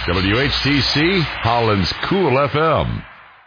WHTC, Holland's Cool FM.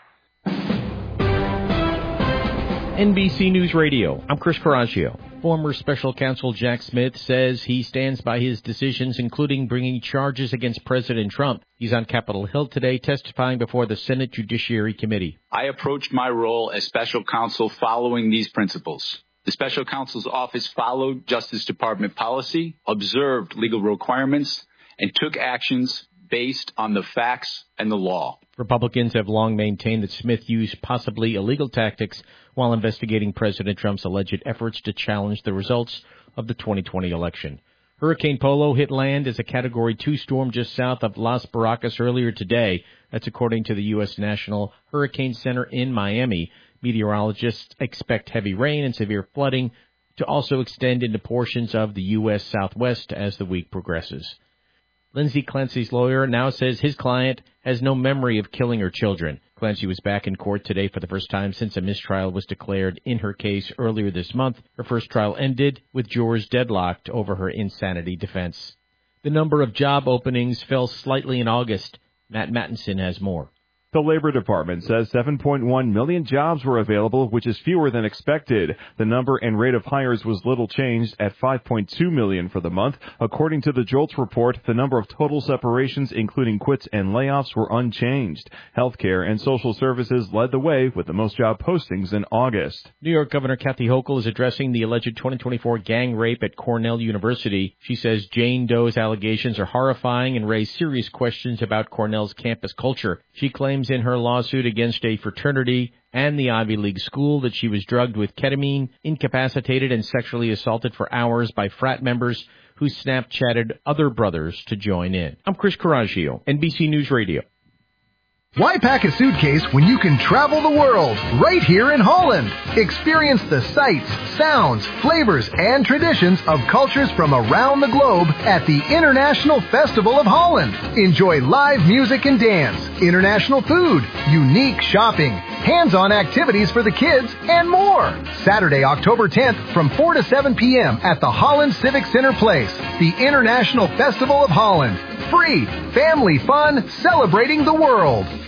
NBC News Radio. I'm Chris Coraggio. Former Special Counsel Jack Smith says he stands by his decisions, including bringing charges against President Trump. He's on Capitol Hill today testifying before the Senate Judiciary Committee. I approached my role as special counsel following these principles. The special counsel's office followed Justice Department policy, observed legal requirements, and took actions based on the facts and the law. Republicans have long maintained that Smith used possibly illegal tactics while investigating President Trump's alleged efforts to challenge the results of the 2020 election. Hurricane Polo hit land as a Category 2 storm just south of Las Barracas earlier today. That's according to the U.S. National Hurricane Center in Miami. Meteorologists expect heavy rain and severe flooding to also extend into portions of the U.S. Southwest as the week progresses. Lindsay Clancy's lawyer now says his client has no memory of killing her children. Clancy was back in court today for the first time since a mistrial was declared in her case earlier this month. Her first trial ended with jurors deadlocked over her insanity defense. The number of job openings fell slightly in August. Matt Mattinson has more. The Labor Department says 7.1 million jobs were available, which is fewer than expected. The number and rate of hires was little changed at 5.2 million for the month. According to the JOLTS report, the number of total separations, including quits and layoffs, were unchanged. Healthcare and social services led the way with the most job postings in August. New York Governor Kathy Hochul is addressing the alleged 2024 gang rape at Cornell University. She says Jane Doe's allegations are horrifying and raise serious questions about Cornell's campus culture. She claims in her lawsuit against a fraternity and the Ivy League school that she was drugged with ketamine, incapacitated, and sexually assaulted for hours by frat members who Snapchatted other brothers to join in. I'm Chris Coraggio, NBC News Radio. Why pack a suitcase when you can travel the world right here in Holland? Experience the sights, sounds, flavors, and traditions of cultures from around the globe at the International Festival of Holland. Enjoy live music and dance, international food, unique shopping, hands-on activities for the kids, and more. Saturday, October 10th from 4 to 7 p.m. at the Holland Civic Center Place, the International Festival of Holland. Free, family fun, celebrating the world.